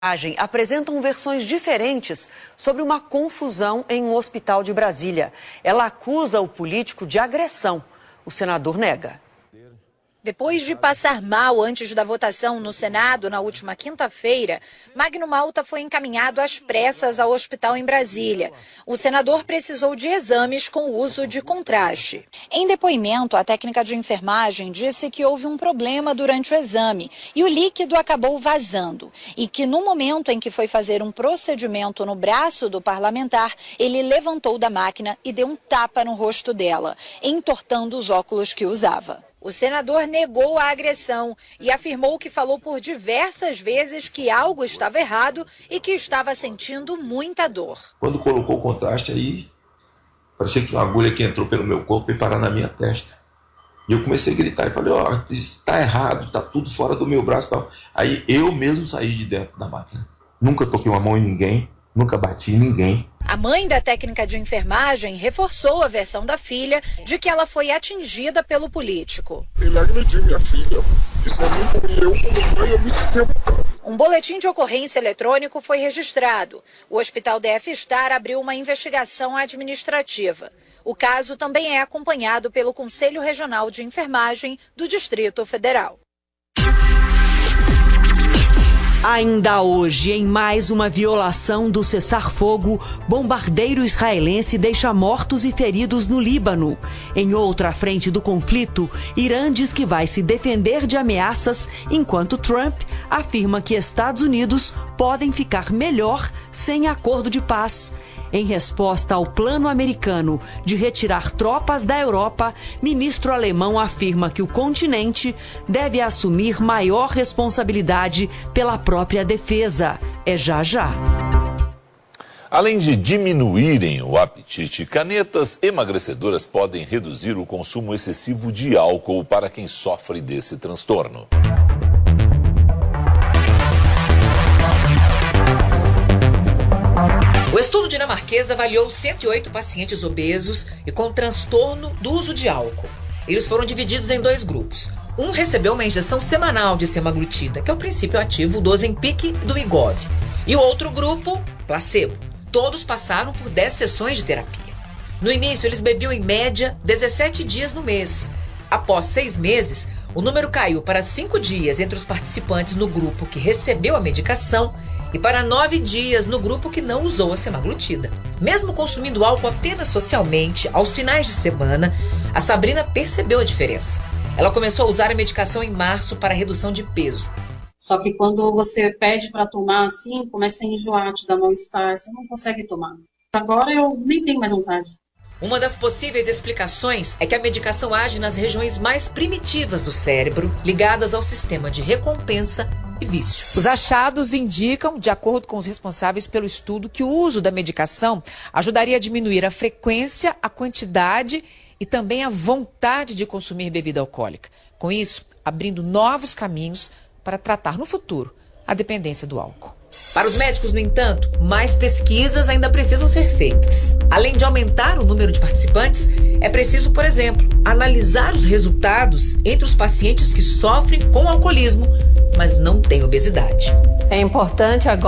Apresentam versões diferentes sobre uma confusão em um hospital de Brasília. Ela acusa o político de agressão. O senador nega. Depois de passar mal antes da votação no Senado na última quinta-feira, Magno Malta foi encaminhado às pressas ao hospital em Brasília. O senador precisou de exames com o uso de contraste. Em depoimento, a técnica de enfermagem disse que houve um problema durante o exame e o líquido acabou vazando. E que no momento em que foi fazer um procedimento no braço do parlamentar, ele levantou da máquina e deu um tapa no rosto dela, entortando os óculos que usava. O senador negou a agressão e afirmou que falou por diversas vezes que algo estava errado e que estava sentindo muita dor. Quando colocou o contraste aí, parecia que uma agulha que entrou pelo meu corpo e parar na minha testa. E eu comecei a gritar e falei, isso está errado, está tudo fora do meu braço. Tal. Aí eu mesmo saí de dentro da máquina. Nunca toquei uma mão em ninguém, nunca bati em ninguém. A mãe da técnica de enfermagem reforçou a versão da filha de que ela foi atingida pelo político. Ele agrediu minha filha. Isso eu, como mãe, eu me senti revoltado. Um boletim de ocorrência eletrônico foi registrado. O Hospital DF Star abriu uma investigação administrativa. O caso também é acompanhado pelo Conselho Regional de Enfermagem do Distrito Federal. Ainda hoje, em mais uma violação do cessar-fogo, bombardeiro israelense deixa mortos e feridos no Líbano. Em outra frente do conflito, Irã diz que vai se defender de ameaças, enquanto Trump afirma que Estados Unidos podem ficar melhor sem acordo de paz. Em resposta ao plano americano de retirar tropas da Europa, ministro alemão afirma que o continente deve assumir maior responsabilidade pela própria defesa. É já já. Além de diminuírem o apetite, canetas emagrecedoras podem reduzir o consumo excessivo de álcool para quem sofre desse transtorno. O estudo dinamarquês avaliou 108 pacientes obesos e com transtorno do uso de álcool. Eles foram divididos em dois grupos. Um recebeu uma injeção semanal de semaglutida, que é o princípio ativo do Ozempic e do Wegovy. E o outro grupo, placebo. Todos passaram por 10 sessões de terapia. No início, eles bebiam em média 17 dias no mês. Após 6 meses, o número caiu para 5 dias entre os participantes no grupo que recebeu a medicação e para 9 dias no grupo que não usou a semaglutida. Mesmo consumindo álcool apenas socialmente, aos finais de semana, a Sabrina percebeu a diferença. Ela começou a usar a medicação em março para redução de peso. Só que quando você pede para tomar assim, começa a enjoar, te dá mal-estar, você não consegue tomar. Agora eu nem tenho mais vontade. Uma das possíveis explicações é que a medicação age nas regiões mais primitivas do cérebro, ligadas ao sistema de recompensa e vício. Os achados indicam, de acordo com os responsáveis pelo estudo, que o uso da medicação ajudaria a diminuir a frequência, a quantidade e também a vontade de consumir bebida alcoólica. Com isso, abrindo novos caminhos para tratar no futuro a dependência do álcool. Para os médicos, no entanto, mais pesquisas ainda precisam ser feitas. Além de aumentar o número de participantes, é preciso, por exemplo, analisar os resultados entre os pacientes que sofrem com alcoolismo, mas não têm obesidade. É importante agora